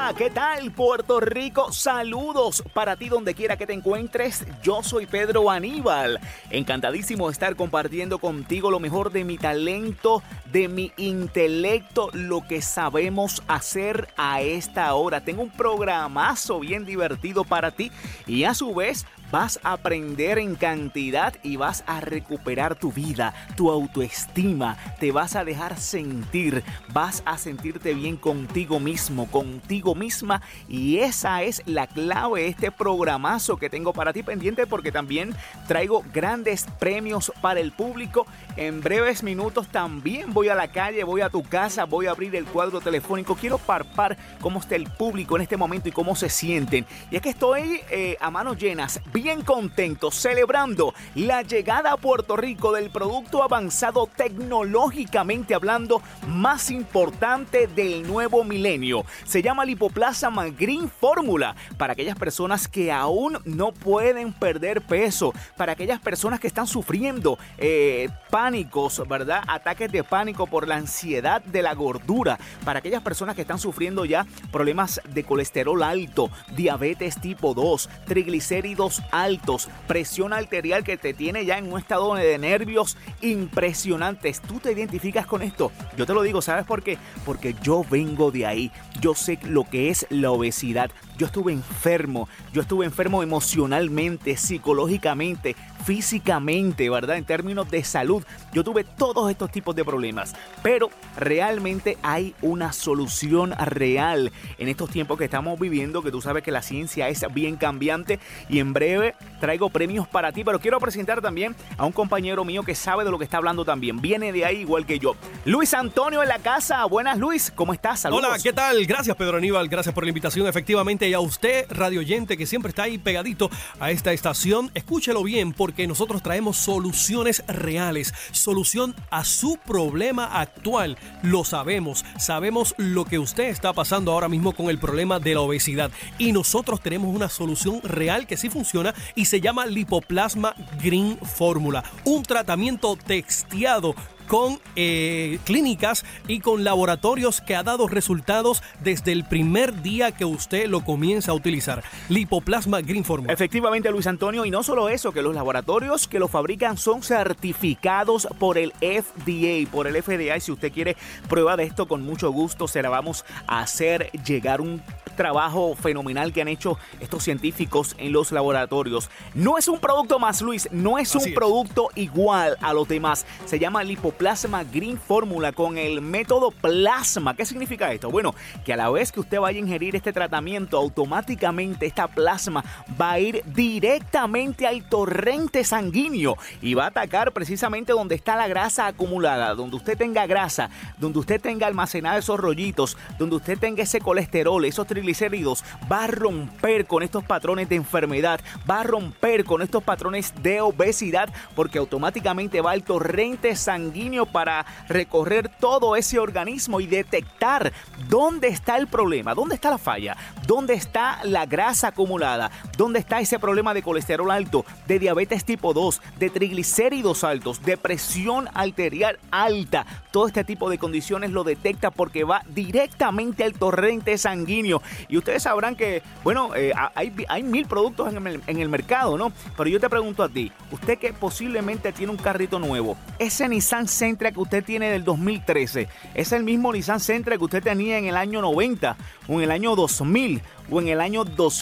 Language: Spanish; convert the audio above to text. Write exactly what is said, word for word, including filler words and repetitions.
Hola, ¿qué tal Puerto Rico? Saludos para ti donde quiera que te encuentres. Yo soy Pedro Aníbal. Encantadísimo de estar compartiendo contigo lo mejor de mi talento, de mi intelecto, lo que sabemos hacer a esta hora. Tengo un programazo bien divertido para ti y a su vez vas a aprender en cantidad y vas a recuperar tu vida, tu autoestima, te vas a dejar sentir, vas a sentirte bien contigo mismo, contigo misma, y esa es la clave de este programazo que tengo para ti pendiente, porque también traigo grandes premios para el público. En breves minutos también voy a la calle, voy a tu casa, voy a abrir el cuadro telefónico. Quiero palpar cómo está el público en este momento y cómo se sienten. Y es que estoy eh, a manos llenas, bien contento, celebrando la llegada a Puerto Rico del producto avanzado tecnológicamente hablando más importante del nuevo milenio. Se llama Lipoplasma Green Fórmula, para aquellas personas que aún no pueden perder peso, para aquellas personas que están sufriendo eh, pánicos, ¿verdad? Ataques de pánico por la ansiedad de la gordura, para aquellas personas que están sufriendo ya problemas de colesterol alto, diabetes tipo dos, triglicéridos altos, presión arterial que te tiene ya en un estado de nervios impresionantes. ¿Tú te identificas con esto? Yo te lo digo, ¿sabes por qué? Porque yo vengo de ahí. Yo sé lo que es la obesidad. Yo estuve enfermo. Yo estuve enfermo emocionalmente, psicológicamente, físicamente, ¿verdad? En términos de salud, yo tuve todos estos tipos de problemas. Pero realmente hay una solución real en estos tiempos que estamos viviendo, que tú sabes que la ciencia es bien cambiante, y en breve traigo premios para ti. Pero quiero presentar también a un compañero mío que sabe de lo que está hablando también. Viene de ahí igual que yo. Luis Antonio en la casa. Buenas, Luis. ¿Cómo estás? Saludos. Hola, ¿qué tal? Gracias, Pedro Aníbal. Gracias por la invitación. Efectivamente, y a usted, radio oyente, que siempre está ahí pegadito a esta estación, escúchelo bien, porque nosotros traemos soluciones reales, solución a su problema actual. Lo sabemos, sabemos lo que usted está pasando ahora mismo con el problema de la obesidad, y nosotros tenemos una solución real que sí funciona y se llama Lipoplasma Green Fórmula, un tratamiento testeado con eh, clínicas y con laboratorios que ha dado resultados desde el primer día que usted lo comienza a utilizar. Lipoplasma Green Fórmula. Efectivamente, Luis Antonio, y no solo eso, que los laboratorios que lo fabrican son certificados por el F D A, por el F D A, y si usted quiere prueba de esto, con mucho gusto se la vamos a hacer llegar. Un trabajo fenomenal que han hecho estos científicos en los laboratorios. No es un producto más, Luis, no es un Así es. producto igual a los demás. Se llama Lipoplasma Green Fórmula con el método plasma. ¿Qué significa esto? Bueno, que a la vez que usted vaya a ingerir este tratamiento, automáticamente esta plasma va a ir directamente al torrente sanguíneo y va a atacar precisamente donde está la grasa acumulada, donde usted tenga grasa, donde usted tenga almacenada esos rollitos, donde usted tenga ese colesterol, esos triglicéridos. Va a romper con estos patrones de enfermedad, va a romper con estos patrones de obesidad, porque automáticamente va al torrente sanguíneo para recorrer todo ese organismo y detectar dónde está el problema, dónde está la falla, dónde está la grasa acumulada, dónde está ese problema de colesterol alto, de diabetes tipo dos, de triglicéridos altos, de presión arterial alta. Todo este tipo de condiciones lo detecta porque va directamente al torrente sanguíneo. Y ustedes sabrán que, bueno, eh, hay, hay mil productos en el, en el mercado, ¿no? Pero yo te pregunto a ti, usted que posiblemente tiene un carrito nuevo, ese Nissan Sentra que usted tiene del dos mil trece, ¿es el mismo Nissan Sentra que usted tenía en el año noventa, o en el año dos mil, o en el año dos